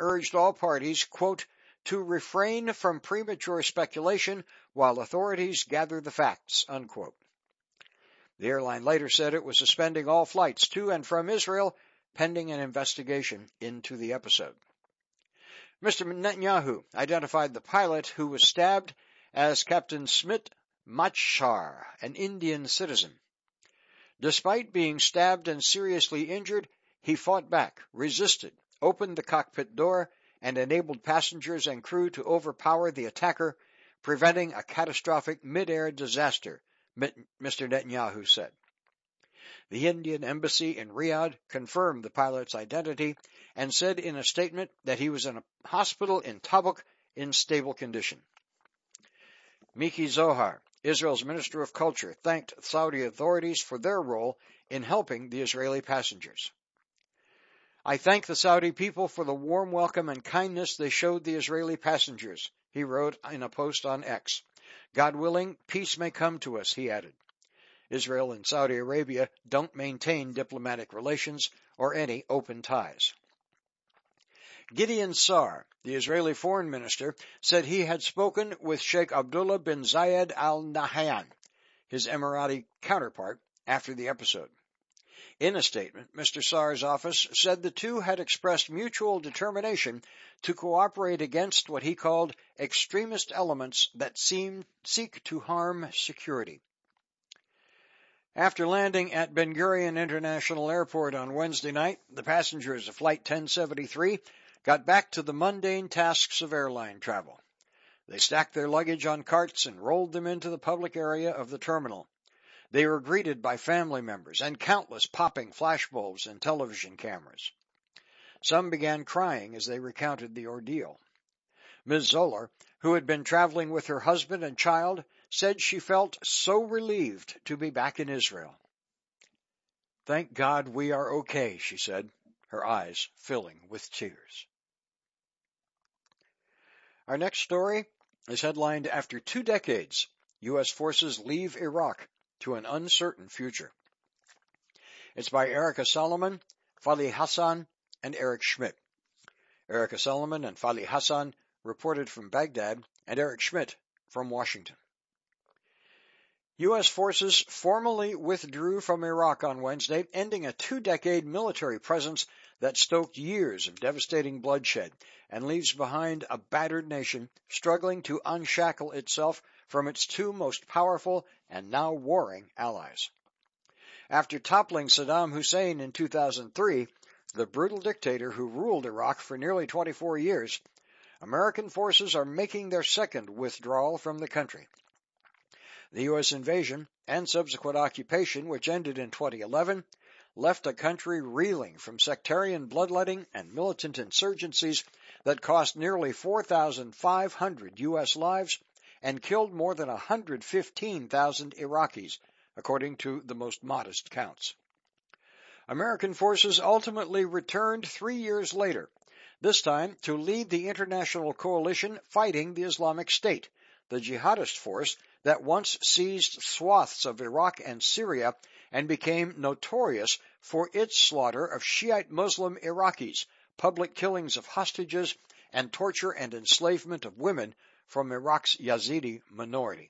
urged all parties, quote, to refrain from premature speculation while authorities gather the facts, unquote. The airline later said it was suspending all flights to and from Israel pending an investigation into the episode. Mr. Netanyahu identified the pilot who was stabbed as Captain Smit Machar, an Indian citizen. Despite being stabbed and seriously injured, he fought back, resisted, opened the cockpit door, and enabled passengers and crew to overpower the attacker, preventing a catastrophic mid-air disaster, Mr. Netanyahu said. The Indian embassy in Riyadh confirmed the pilot's identity and said in a statement that he was in a hospital in Tabuk in stable condition. Miki Zohar, Israel's Minister of Culture, thanked Saudi authorities for their role in helping the Israeli passengers. I thank the Saudi people for the warm welcome and kindness they showed the Israeli passengers, he wrote in a post on X. God willing, peace may come to us, he added. Israel and Saudi Arabia don't maintain diplomatic relations or any open ties. Gideon Sa'ar, the Israeli foreign minister, said he had spoken with Sheikh Abdullah bin Zayed Al Nahyan, his Emirati counterpart, after the episode. In a statement, Mr. Sa'ar's office said the two had expressed mutual determination to cooperate against what he called extremist elements that seek to harm security. After landing at Ben Gurion International Airport on Wednesday night, the passengers of Flight 1073 got back to the mundane tasks of airline travel. They stacked their luggage on carts and rolled them into the public area of the terminal. They were greeted by family members and countless popping flashbulbs and television cameras. Some began crying as they recounted the ordeal. Ms. Zoller, who had been traveling with her husband and child, said she felt so relieved to be back in Israel. Thank God we are okay, she said, her eyes filling with tears. Our next story is headlined, After 2 decades, U.S. forces leave Iraq to an uncertain future. It's by Erica Solomon, Fali Hassan, and Eric Schmidt. Erica Solomon and Fali Hassan reported from Baghdad, and Eric Schmidt from Washington. U.S. forces formally withdrew from Iraq on Wednesday, ending a 2-decade military presence that stoked years of devastating bloodshed and leaves behind a battered nation struggling to unshackle itself from its 2 most powerful and now warring allies. After toppling Saddam Hussein in 2003, the brutal dictator who ruled Iraq for nearly 24 years, American forces are making their second withdrawal from the country. The U.S. invasion and subsequent occupation, which ended in 2011, left a country reeling from sectarian bloodletting and militant insurgencies that cost nearly 4,500 U.S. lives and killed more than 115,000 Iraqis, according to the most modest counts. American forces ultimately returned 3 years later, this time to lead the international coalition fighting the Islamic State, the jihadist force that once seized swaths of Iraq and Syria and became notorious for its slaughter of Shiite Muslim Iraqis, public killings of hostages, and torture and enslavement of women from Iraq's Yazidi minority.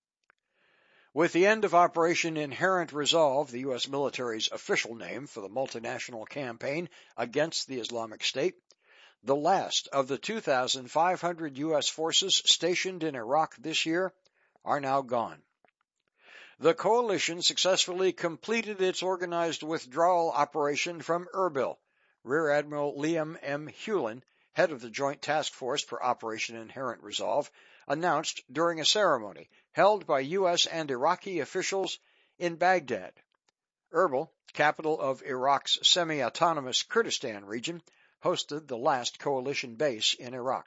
With the end of Operation Inherent Resolve, the U.S. military's official name for the multinational campaign against the Islamic State, the last of the 2,500 U.S. forces stationed in Iraq this year are now gone. The coalition successfully completed its organized withdrawal operation from Erbil. Rear Admiral Liam M. Hewlin, head of the Joint Task Force for Operation Inherent Resolve, announced during a ceremony held by U.S. and Iraqi officials in Baghdad. Erbil, capital of Iraq's semi-autonomous Kurdistan region, hosted the last coalition base in Iraq.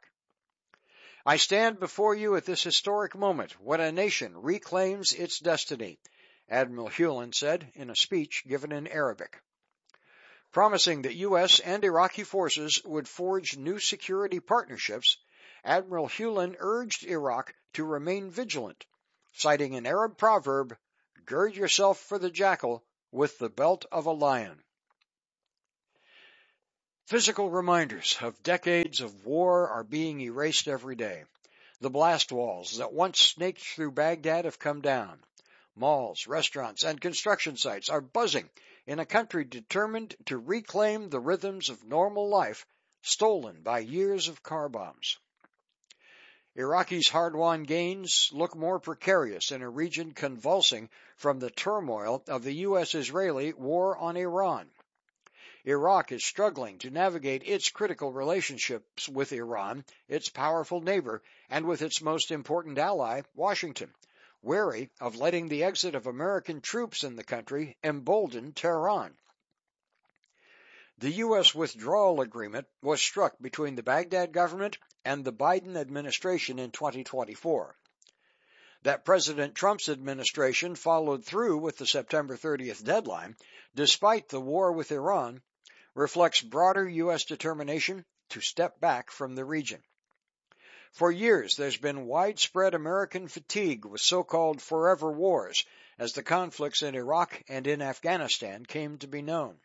I stand before you at this historic moment when a nation reclaims its destiny, Admiral Hewlin said in a speech given in Arabic. Promising that U.S. and Iraqi forces would forge new security partnerships, Admiral Hewlin urged Iraq to remain vigilant, citing an Arab proverb, "Gird yourself for the jackal with the belt of a lion." Physical reminders of decades of war are being erased every day. The blast walls that once snaked through Baghdad have come down. Malls, restaurants, and construction sites are buzzing in a country determined to reclaim the rhythms of normal life stolen by years of car bombs. Iraqis' hard-won gains look more precarious in a region convulsing from the turmoil of the U.S.-Israeli war on Iran. Iraq is struggling to navigate its critical relationships with Iran, its powerful neighbor, and with its most important ally, Washington, wary of letting the exit of American troops in the country embolden Tehran. The U.S. withdrawal agreement was struck between the Baghdad government and the Biden administration in 2024. That President Trump's administration followed through with the September 30th deadline, despite the war with Iran, reflects broader U.S. determination to step back from the region. For years, there's been widespread American fatigue with so-called forever wars as the conflicts in Iraq and in Afghanistan came to be known.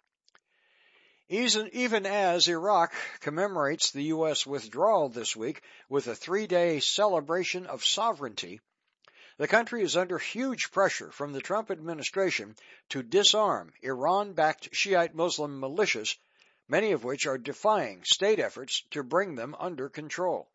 Even as Iraq commemorates the U.S. withdrawal this week with a 3-day celebration of sovereignty, the country is under huge pressure from the Trump administration to disarm Iran-backed Shiite Muslim militias, many of which are defying state efforts to bring them under control.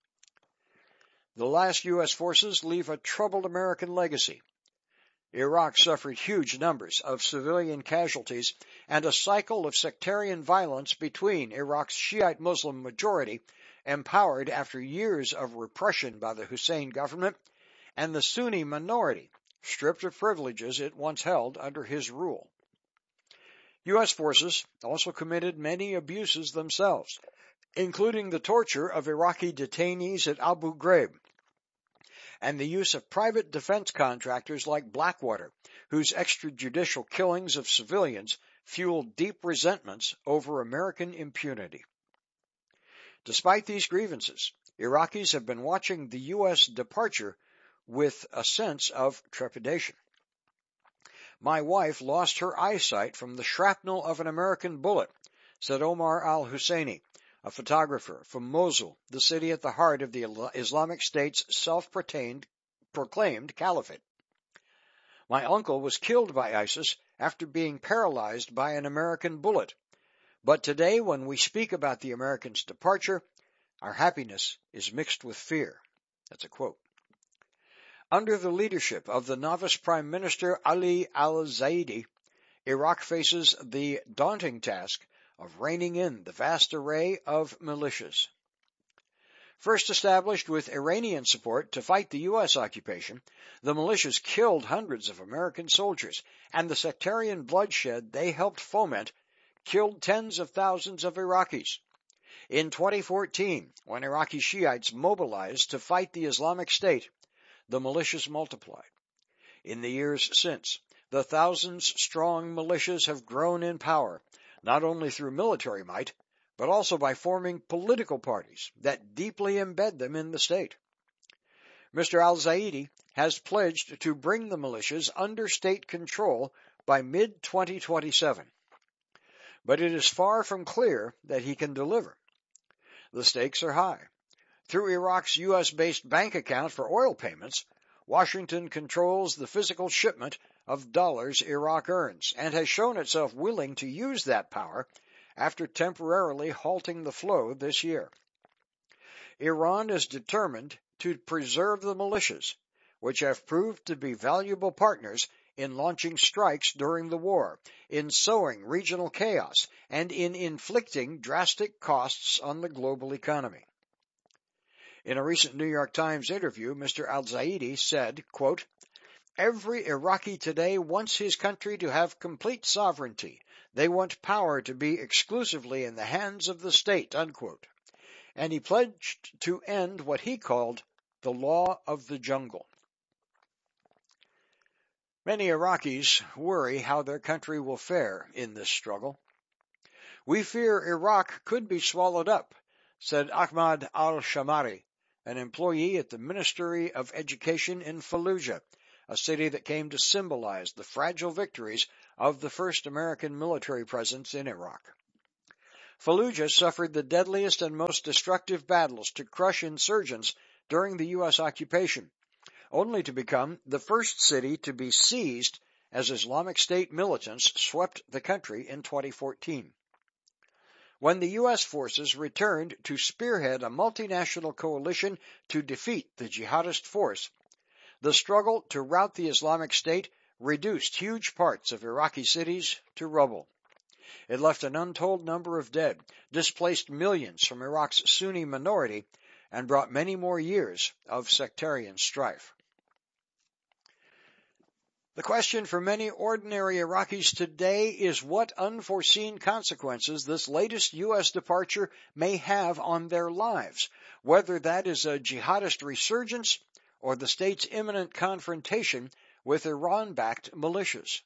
The last U.S. forces leave a troubled American legacy. Iraq suffered huge numbers of civilian casualties and a cycle of sectarian violence between Iraq's Shiite Muslim majority, empowered after years of repression by the Hussein government, and the Sunni minority, stripped of privileges it once held under his rule. U.S. forces also committed many abuses themselves, including the torture of Iraqi detainees at Abu Ghraib, and the use of private defense contractors like Blackwater, whose extrajudicial killings of civilians fueled deep resentments over American impunity. Despite these grievances, Iraqis have been watching the U.S. departure with a sense of trepidation. My wife lost her eyesight from the shrapnel of an American bullet, said Omar al-Husseini, a photographer from Mosul, the city at the heart of the Islamic State's self-proclaimed caliphate. My uncle was killed by ISIS after being paralyzed by an American bullet. But today, when we speak about the Americans' departure, our happiness is mixed with fear. That's a quote. Under the leadership of the novice Prime Minister Ali al-Zaidi, Iraq faces the daunting task of reining in the vast array of militias. First established with Iranian support to fight the U.S. occupation, the militias killed hundreds of American soldiers, and the sectarian bloodshed they helped foment killed tens of thousands of Iraqis. In 2014, when Iraqi Shiites mobilized to fight the Islamic State, the militias multiplied. In the years since, the thousands-strong militias have grown in power, not only through military might, but also by forming political parties that deeply embed them in the state. Mr. al-Zaidi has pledged to bring the militias under state control by mid-2027. But it is far from clear that he can deliver. The stakes are high. Through Iraq's U.S.-based bank account for oil payments, Washington controls the physical shipment of dollars Iraq earns and has shown itself willing to use that power after temporarily halting the flow this year. Iran is determined to preserve the militias, which have proved to be valuable partners in launching strikes during the war, in sowing regional chaos, and in inflicting drastic costs on the global economy. In a recent New York Times interview, Mr. al-Zaidi said, quote, "Every Iraqi today wants his country to have complete sovereignty. They want power to be exclusively in the hands of the state," unquote. And he pledged to end what he called the law of the jungle. Many Iraqis worry how their country will fare in this struggle. "We fear Iraq could be swallowed up," said Ahmad al-Shamari, an employee at the Ministry of Education in Fallujah, a city that came to symbolize the fragile victories of the first American military presence in Iraq. Fallujah suffered the deadliest and most destructive battles to crush insurgents during the U.S. occupation, only to become the first city to be seized as Islamic State militants swept the country in 2014. When the U.S. forces returned to spearhead a multinational coalition to defeat the jihadist force, the struggle to rout the Islamic State reduced huge parts of Iraqi cities to rubble. It left an untold number of dead, displaced millions from Iraq's Sunni minority, and brought many more years of sectarian strife. The question for many ordinary Iraqis today is what unforeseen consequences this latest U.S. departure may have on their lives, whether that is a jihadist resurgence or the state's imminent confrontation with Iran-backed militias.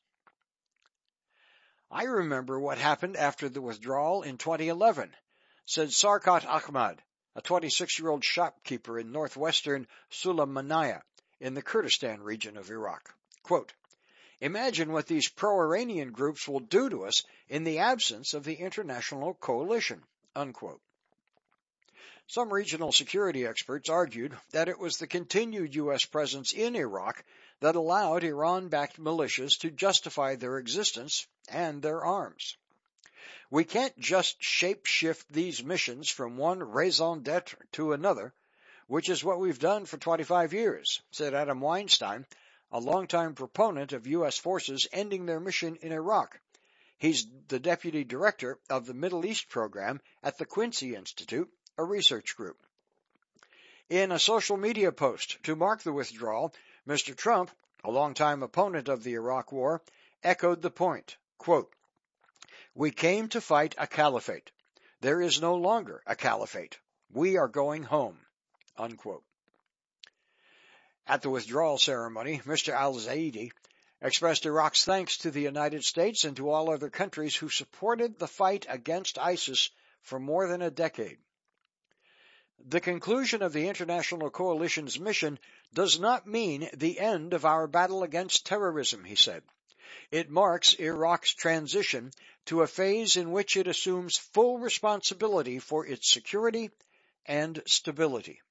I remember what happened after the withdrawal in 2011, said Sarkat Ahmad, a 26-year-old shopkeeper in northwestern Sulaymaniyah in the Kurdistan region of Iraq. Quote, "Imagine what these pro-Iranian groups will do to us in the absence of the international coalition." Unquote. Some regional security experts argued that it was the continued U.S. presence in Iraq that allowed Iran-backed militias to justify their existence and their arms. "We can't just shape-shift these missions from one raison d'etre to another, which is what we've done for 25 years, said Adam Weinstein, a longtime proponent of U.S. forces ending their mission in Iraq. He's the deputy director of the Middle East program at the Quincy Institute, a research group. In a social media post to mark the withdrawal, Mr. Trump, a longtime opponent of the Iraq War, echoed the point. Quote, "We came to fight a caliphate. There is no longer a caliphate. We are going home." Unquote. At the withdrawal ceremony, Mr. al-Zaidi expressed Iraq's thanks to the United States and to all other countries who supported the fight against ISIS for more than a decade. "The conclusion of the international coalition's mission does not mean the end of our battle against terrorism," he said. "It marks Iraq's transition to a phase in which it assumes full responsibility for its security and stability."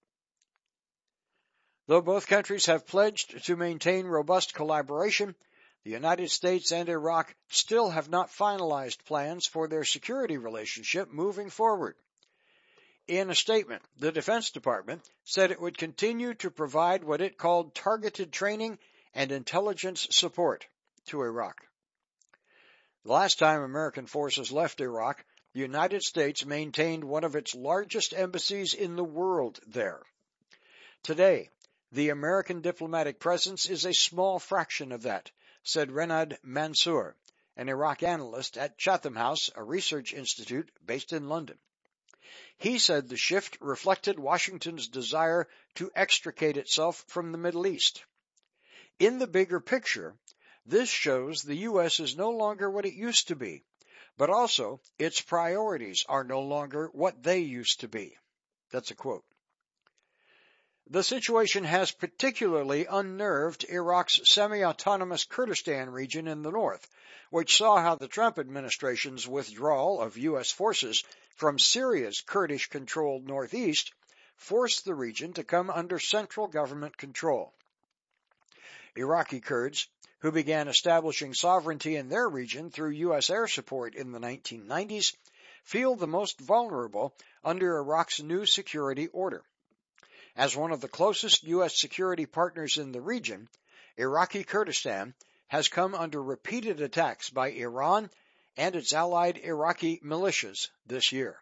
Though both countries have pledged to maintain robust collaboration, the United States and Iraq still have not finalized plans for their security relationship moving forward. In a statement, the Defense Department said it would continue to provide what it called targeted training and intelligence support to Iraq. The last time American forces left Iraq, the United States maintained one of its largest embassies in the world there. Today, the American diplomatic presence is a small fraction of that, said Renad Mansour, an Iraq analyst at Chatham House, a research institute based in London. He said the shift reflected Washington's desire to extricate itself from the Middle East. In the bigger picture, this shows the U.S. is no longer what it used to be, but also its priorities are no longer what they used to be. That's a quote. The situation has particularly unnerved Iraq's semi-autonomous Kurdistan region in the north, which saw how the Trump administration's withdrawal of U.S. forces from Syria's Kurdish-controlled northeast forced the region to come under central government control. Iraqi Kurds, who began establishing sovereignty in their region through U.S. air support in the 1990s, feel the most vulnerable under Iraq's new security order. As one of the closest U.S. security partners in the region, Iraqi Kurdistan has come under repeated attacks by Iran and its allied Iraqi militias this year.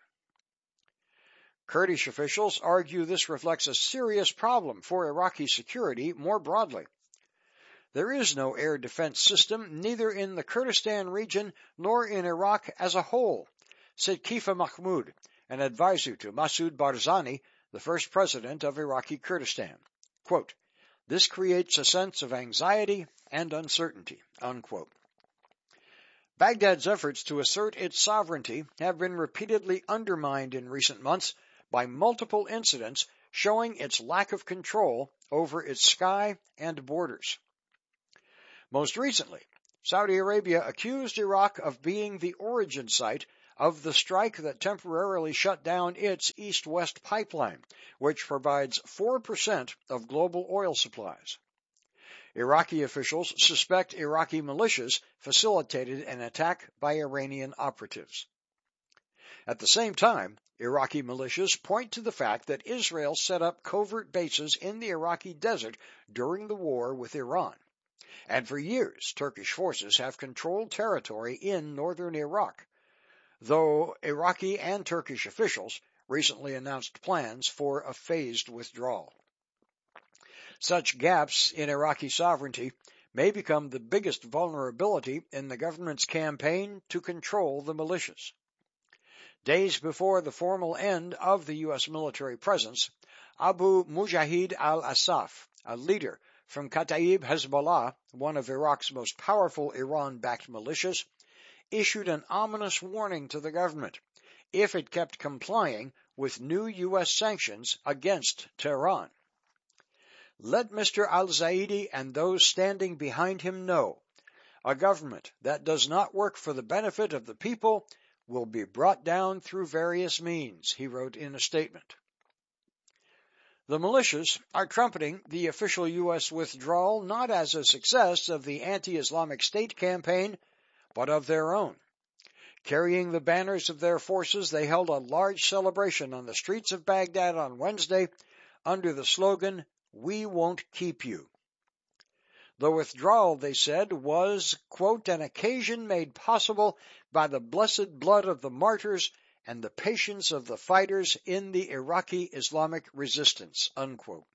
Kurdish officials argue this reflects a serious problem for Iraqi security more broadly. There is no air defense system neither in the Kurdistan region nor in Iraq as a whole, said Kifa Mahmoud, an advisor to Masoud Barzani, the first president of Iraqi Kurdistan. Quote, "This creates a sense of anxiety and uncertainty." Unquote. Baghdad's efforts to assert its sovereignty have been repeatedly undermined in recent months by multiple incidents showing its lack of control over its sky and borders. Most recently, Saudi Arabia accused Iraq of being the origin site of the strike that temporarily shut down its east-west pipeline, which provides 4% of global oil supplies. Iraqi officials suspect Iraqi militias facilitated an attack by Iranian operatives. At the same time, Iraqi militias point to the fact that Israel set up covert bases in the Iraqi desert during the war with Iran. And for years, Turkish forces have controlled territory in northern Iraq, though Iraqi and Turkish officials recently announced plans for a phased withdrawal. Such gaps in Iraqi sovereignty may become the biggest vulnerability in the government's campaign to control the militias. Days before the formal end of the U.S. military presence, Abu Mujahid al-Asaf, a leader from Kataib Hezbollah, one of Iraq's most powerful Iran-backed militias, issued an ominous warning to the government if it kept complying with new U.S. sanctions against Tehran. Let Mr. al-Zaidi and those standing behind him know a government that does not work for the benefit of the people will be brought down through various means, he wrote in a statement. The militias are trumpeting the official U.S. withdrawal not as a success of the anti-Islamic State campaign, but of their own. Carrying the banners of their forces, they held a large celebration on the streets of Baghdad on Wednesday under the slogan, "We won't keep you." The withdrawal, they said, was, quote, an occasion made possible by the blessed blood of the martyrs and the patience of the fighters in the Iraqi Islamic resistance, unquote.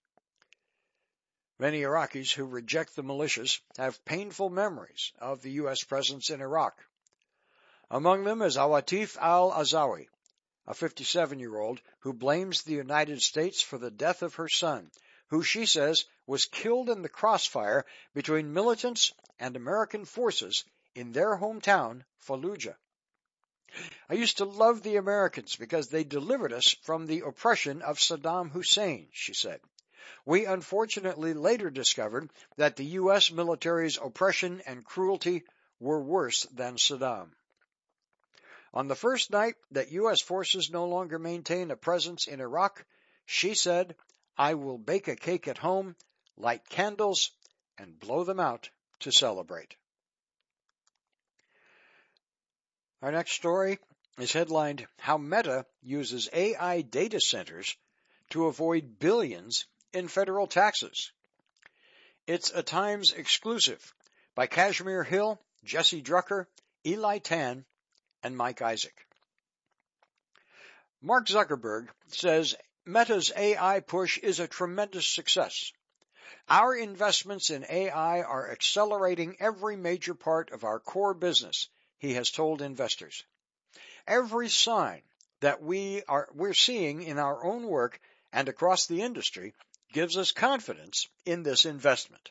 Many Iraqis who reject the militias have painful memories of the U.S. presence in Iraq. Among them is Awatif al-Azawi, a 57-year-old who blames the United States for the death of her son, who she says was killed in the crossfire between militants and American forces in their hometown, Fallujah. I used to love the Americans because they delivered us from the oppression of Saddam Hussein, she said. We unfortunately later discovered that the U.S. military's oppression and cruelty were worse than Saddam. On the first night that U.S. forces no longer maintain a presence in Iraq, she said, I will bake a cake at home, light candles, and blow them out to celebrate. Our next story is headlined, How Meta Uses AI Data Centers to Avoid Billions in Federal Taxes. It's a Times exclusive by Kashmir Hill, Jesse Drucker, Eli Tan, and Mike Isaac. Mark Zuckerberg says Meta's AI push is a tremendous success. Our investments in AI are accelerating every major part of our core business, he has told investors. Every sign that we're seeing in our own work and across the industry gives us confidence in this investment.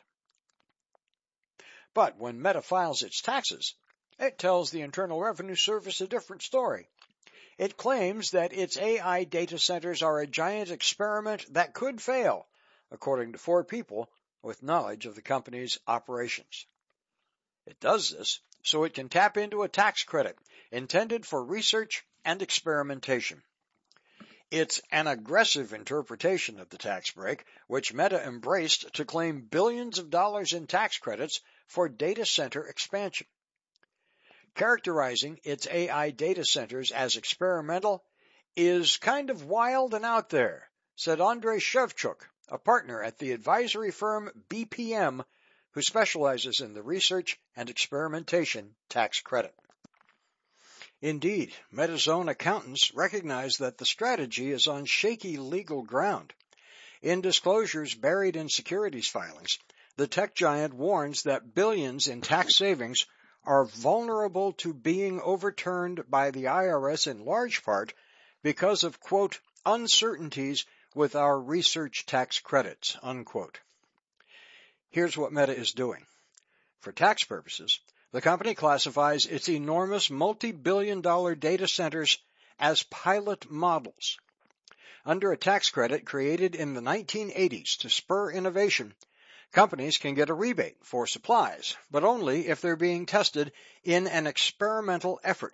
But when Meta files its taxes, it tells the Internal Revenue Service a different story. It claims that its AI data centers are a giant experiment that could fail, according to 4 people with knowledge of the company's operations. It does this so it can tap into a tax credit intended for research and experimentation. It's an aggressive interpretation of the tax break, which Meta embraced to claim billions of dollars in tax credits for data center expansion. Characterizing its AI data centers as experimental is kind of wild and out there, said Andrei Shevchuk, a partner at the advisory firm BPM, who specializes in the research and experimentation tax credit. Indeed, Meta's own accountants recognize that the strategy is on shaky legal ground. In disclosures buried in securities filings, the tech giant warns that billions in tax savings are vulnerable to being overturned by the IRS in large part because of, quote, uncertainties with our research tax credits, unquote. Here's what Meta is doing. For tax purposes, the company classifies its enormous multi-billion-dollar data centers as pilot models. Under a tax credit created in the 1980s to spur innovation, companies can get a rebate for supplies, but only if they're being tested in an experimental effort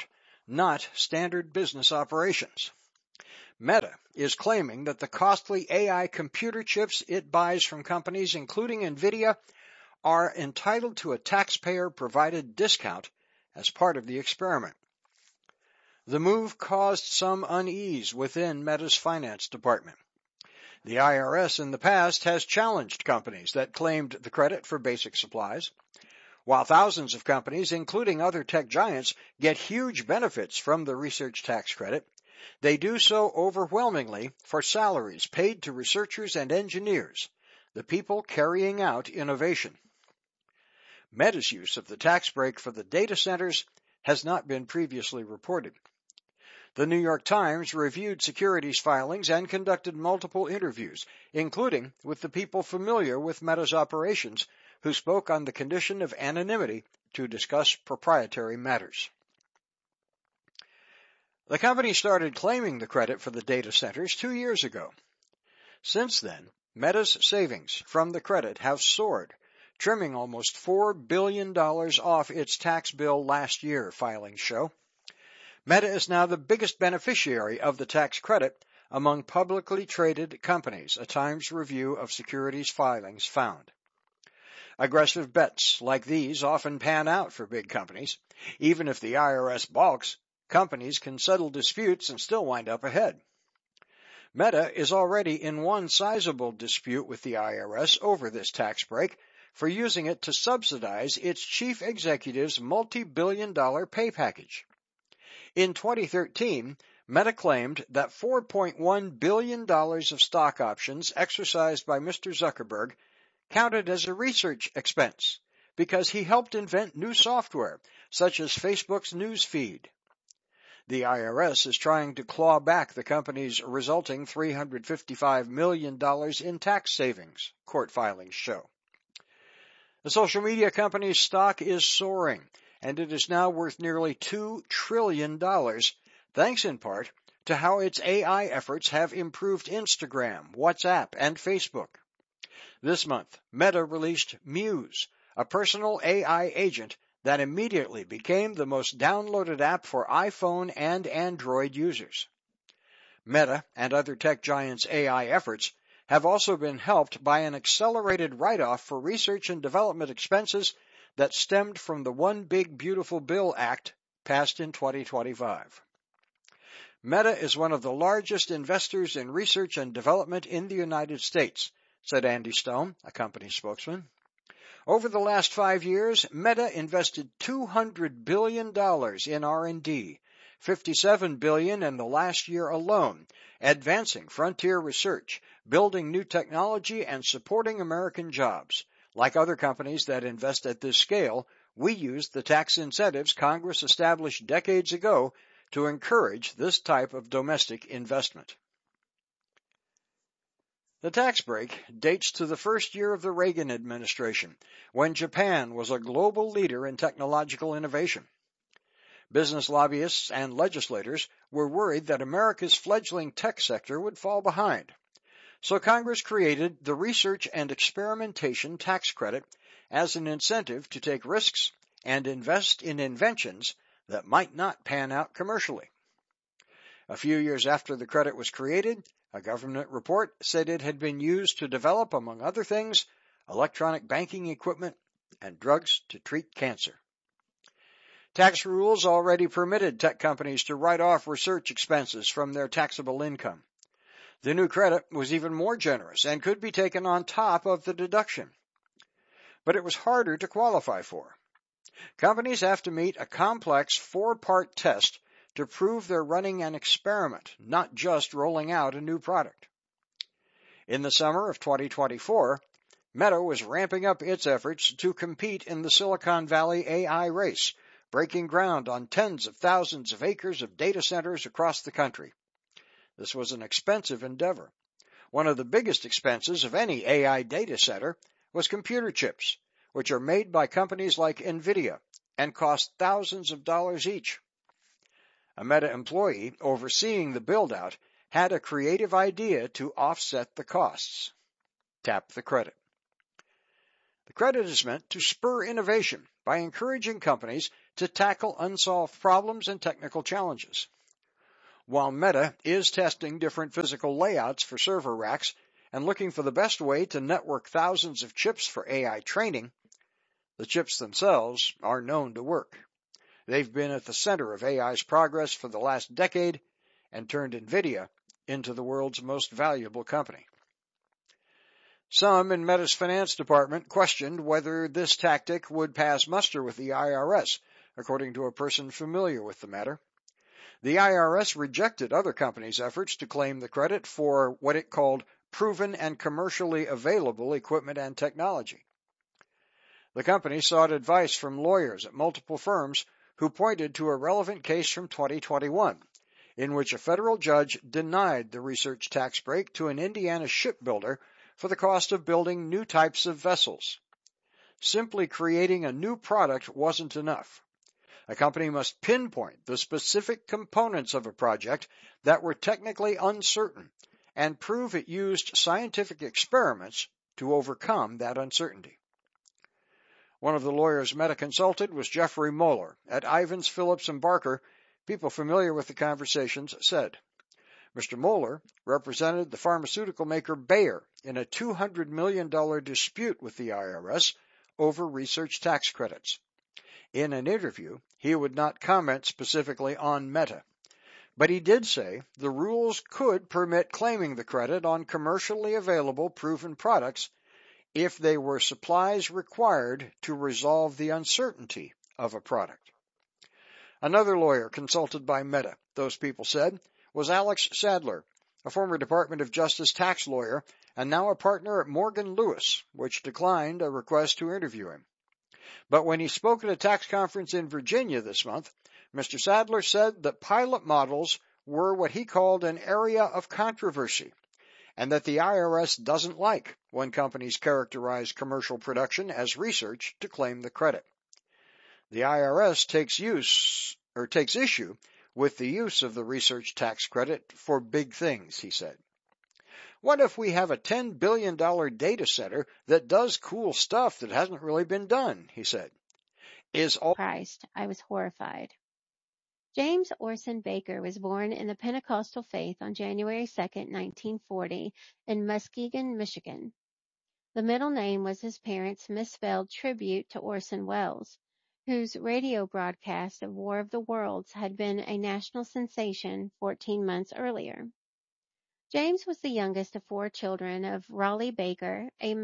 not standard business operations. Meta is claiming that the costly AI computer chips it buys from companies including NVIDIA are entitled to a taxpayer-provided discount as part of the experiment. The move caused some unease within Meta's finance department. The IRS in the past has challenged companies that claimed the credit for basic supplies. While thousands of companies, including other tech giants, get huge benefits from the research tax credit, they do so overwhelmingly for salaries paid to researchers and engineers, the people carrying out innovation. Meta's use of the tax break for the data centers has not been previously reported. The New York Times reviewed securities filings and conducted multiple interviews, including with the people familiar with Meta's operations, who spoke on the condition of anonymity to discuss proprietary matters. The company started claiming the credit for the data centers 2 years ago. Since then, Meta's savings from the credit have soared, trimming almost $4 billion off its tax bill last year, filings show. Meta is now the biggest beneficiary of the tax credit among publicly traded companies, a Times review of securities filings found. Aggressive bets like these often pan out for big companies. Even if the IRS balks, companies can settle disputes and still wind up ahead. Meta is already in one sizable dispute with the IRS over this tax break for using it to subsidize its chief executive's multi-billion-dollar pay package. In 2013, Meta claimed that $4.1 billion of stock options exercised by Mr. Zuckerberg counted as a research expense because he helped invent new software, such as Facebook's news feed. The IRS is trying to claw back the company's resulting $355 million in tax savings, court filings show. The social media company's stock is soaring, and it is now worth nearly $2 trillion, thanks in part to how its AI efforts have improved Instagram, WhatsApp, and Facebook. This month, Meta released Muse, a personal AI agent that immediately became the most downloaded app for iPhone and Android users. Meta and other tech giants' AI efforts have also been helped by an accelerated write-off for research and development expenses that stemmed from the One Big Beautiful Bill Act passed in 2025. Meta is one of the largest investors in research and development in the United States, said Andy Stone, a company spokesman. Over the last 5 years, Meta invested $200 billion in R&D, $57 billion in the last year alone, advancing frontier research, building new technology, and supporting American jobs. Like other companies that invest at this scale, we use the tax incentives Congress established decades ago to encourage this type of domestic investment. The tax break dates to the first year of the Reagan administration, when Japan was a global leader in technological innovation. Business lobbyists and legislators were worried that America's fledgling tech sector would fall behind. So Congress created the Research and Experimentation Tax Credit as an incentive to take risks and invest in inventions that might not pan out commercially. A few years after the credit was created, a government report said it had been used to develop, among other things, electronic banking equipment and drugs to treat cancer. Tax rules already permitted tech companies to write off research expenses from their taxable income. The new credit was even more generous and could be taken on top of the deduction. But it was harder to qualify for. Companies have to meet a complex 4-part test to prove they're running an experiment, not just rolling out a new product. In the summer of 2024, Meta was ramping up its efforts to compete in the Silicon Valley AI race, breaking ground on tens of thousands of acres of data centers across the country. This was an expensive endeavor. One of the biggest expenses of any AI data center was computer chips, which are made by companies like NVIDIA and cost thousands of dollars each. A Meta employee overseeing the build-out had a creative idea to offset the costs. Tap the credit. The credit is meant to spur innovation by encouraging companies to tackle unsolved problems and technical challenges. While Meta is testing different physical layouts for server racks and looking for the best way to network thousands of chips for AI training, the chips themselves are known to work. They've been at the center of AI's progress for the last decade and turned NVIDIA into the world's most valuable company. Some in Meta's finance department questioned whether this tactic would pass muster with the IRS, according to a person familiar with the matter. The IRS rejected other companies' efforts to claim the credit for what it called proven and commercially available equipment and technology. The company sought advice from lawyers at multiple firms who pointed to a relevant case from 2021, in which a federal judge denied the research tax break to an Indiana shipbuilder for the cost of building new types of vessels. Simply creating a new product wasn't enough. A company must pinpoint the specific components of a project that were technically uncertain and prove it used scientific experiments to overcome that uncertainty. One of the lawyers Meta consulted was Jeffrey Moeller at Ivins, Phillips & Barker. People familiar with the conversations said. Mr. Moeller represented the pharmaceutical maker Bayer in a $200 million dispute with the IRS over research tax credits. In an interview, he would not comment specifically on Meta, but he did say the rules could permit claiming the credit on commercially available proven products if they were supplies required to resolve the uncertainty of a product. Another lawyer consulted by Meta, those people said, was Alex Sadler, a former Department of Justice tax lawyer and now a partner at Morgan Lewis, which declined a request to interview him. But when he spoke at a tax conference in Virginia this month, Mr. Sadler said that pilot models were what he called an area of controversy, and that the IRS doesn't like when companies characterize commercial production as research to claim the credit. The IRS takes issue with the use of the research tax credit for big things, he said. What if we have a $10 billion data center that does cool stuff that hasn't really been done, he said. Christ, I was horrified. James Orson Baker was born in the Pentecostal faith on January 2, 1940, in Muskegon, Michigan. The middle name was his parents' misspelled tribute to Orson Welles, whose radio broadcast of War of the Worlds had been a national sensation 14 months earlier. James was the youngest of 4 children of Raleigh Baker, a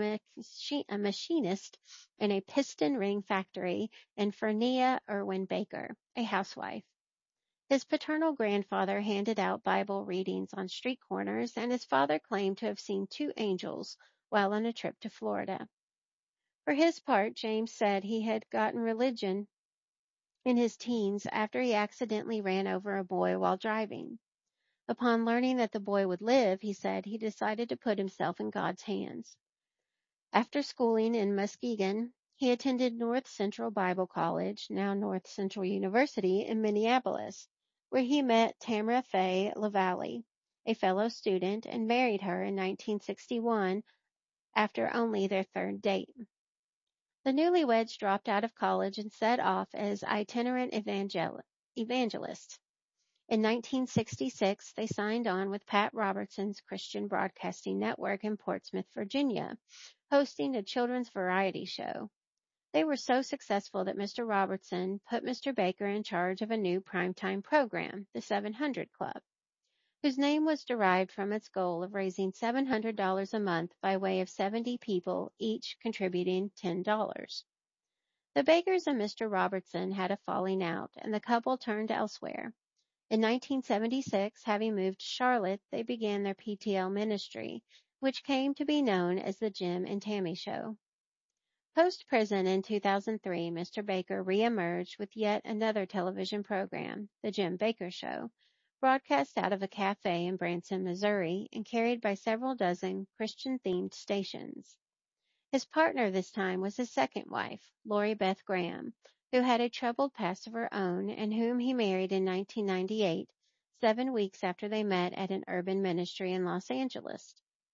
machinist in a piston ring factory, and Fernia Irwin Baker, a housewife. His paternal grandfather handed out Bible readings on street corners, and his father claimed to have seen 2 angels while on a trip to Florida. For his part, James said he had gotten religion in his teens after he accidentally ran over a boy while driving. Upon learning that the boy would live, he said he decided to put himself in God's hands. After schooling in Muskegon, he attended North Central Bible College, now North Central University, in Minneapolis, where he met Tamara Faye LaValle, a fellow student, and married her in 1961 after only their 3rd date. The newlyweds dropped out of college and set off as itinerant evangelists. In 1966, they signed on with Pat Robertson's Christian Broadcasting Network in Portsmouth, Virginia, hosting a children's variety show. They were so successful that Mr. Robertson put Mr. Baker in charge of a new primetime program, the 700 Club, whose name was derived from its goal of raising $700 a month by way of 70 people, each contributing $10. The Bakers and Mr. Robertson had a falling out, and the couple turned elsewhere. In 1976, having moved to Charlotte, they began their PTL ministry, which came to be known as the Jim and Tammy Show. Post-prison in 2003, Mr. Baker reemerged with yet another television program, The Jim Baker Show, broadcast out of a cafe in Branson, Missouri, and carried by several dozen Christian-themed stations. His partner this time was his second wife, Lori Beth Graham, who had a troubled past of her own and whom he married in 1998, 7 weeks after they met at an urban ministry in Los Angeles.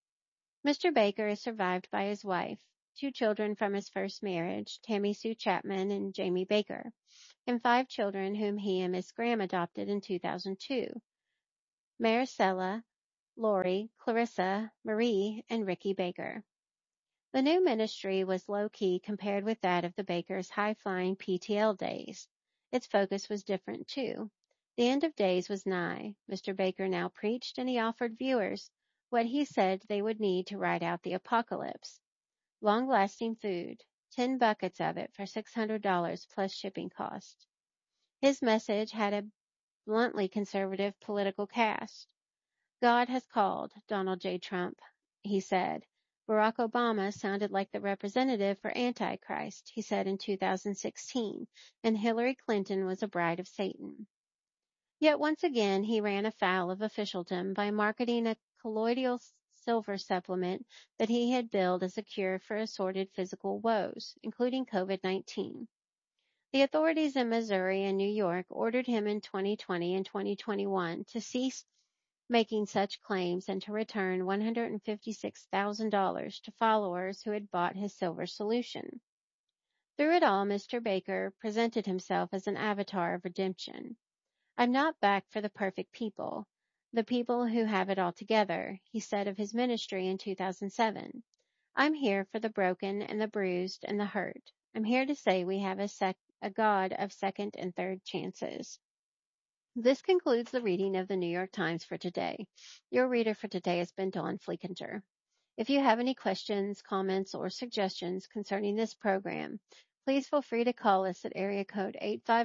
Mr. Baker is survived by his wife, 2 children from his first marriage, Tammy Sue Chapman and Jamie Baker, and 5 children whom he and Miss Graham adopted in 2002: Maricela, Lori, Clarissa, Marie, and Ricky Baker. The new ministry was low-key compared with that of the Bakers' high-flying PTL days. Its focus was different, too. The end of days was nigh. Mr. Baker now preached, and he offered viewers what he said they would need to ride out the apocalypse: long-lasting food, 10 buckets of it for $600 plus shipping costs. His message had a bluntly conservative political cast. God has called Donald J. Trump, he said. Barack Obama sounded like the representative for Antichrist, he said in 2016, and Hillary Clinton was a bride of Satan. Yet once again he ran afoul of officialdom by marketing a colloidal silver supplement that he had billed as a cure for assorted physical woes, including COVID-19. The authorities in Missouri and New York ordered him in 2020 and 2021 to cease making such claims and to return $156,000 to followers who had bought his silver solution. Through it all, Mr. Baker presented himself as an avatar of redemption. I'm not back for the perfect people, the people who have it all together, he said of his ministry in 2007. I'm here for the broken and the bruised and the hurt. I'm here to say we have a God of second and third chances. This concludes the reading of the New York Times for today. Your reader for today has been Dawn Fleekinger. If you have any questions, comments, or suggestions concerning this program, please feel free to call us at area code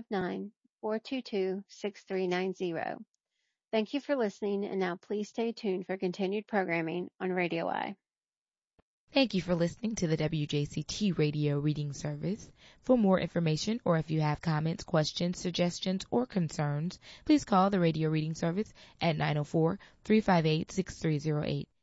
859-422-6390. Thank you for listening, and now please stay tuned for continued programming on Radio I. Thank you for listening to the WJCT Radio Reading Service. For more information, or if you have comments, questions, suggestions, or concerns, please call the Radio Reading Service at 904-358-6308.